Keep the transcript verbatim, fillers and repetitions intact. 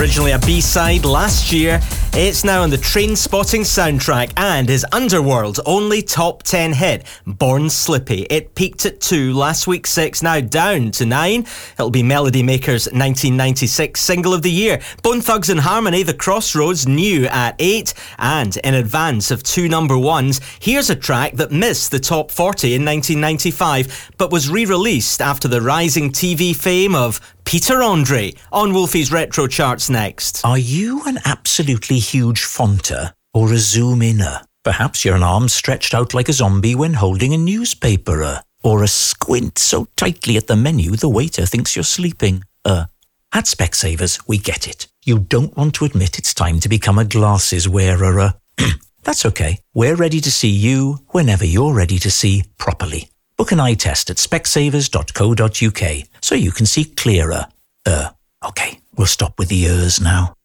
Originally a B-side last year, it's now on the Trainspotting soundtrack and is Underworld's only top ten hit, Born Slippy. It peaked at two, last week six, now down to nine. It'll be Melody Maker's nineteen ninety-six Single of the Year. Bone Thugs and Harmony, The Crossroads, new at eight, and in advance of two number ones, here's a track that missed the top forty in nineteen ninety-five, but was re-released after the rising T V fame of Peter Andre. On Wolfie's Retro Charts next. Are you an absolutely huge fonter or a zoom-inner? Perhaps you're an arm stretched out like a zombie when holding a newspaper, or a squint so tightly at the menu the waiter thinks you're sleeping. Uh, at Specsavers, we get it. You don't want to admit it's time to become a glasses wearer. That's okay. We're ready to see you whenever you're ready to see properly. Book an eye test at specsavers dot co dot uk so you can see clearer. Uh, okay, we'll stop with the ers now.